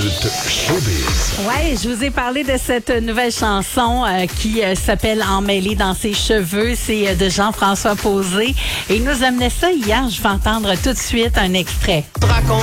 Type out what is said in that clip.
Minute Showbiz. Ouais, je vous ai parlé de cette nouvelle chanson qui s'appelle Emmêlé dans ses cheveux. C'est de Jean-François Posé. Et il nous amenait ça hier. Je vais entendre tout de suite un extrait.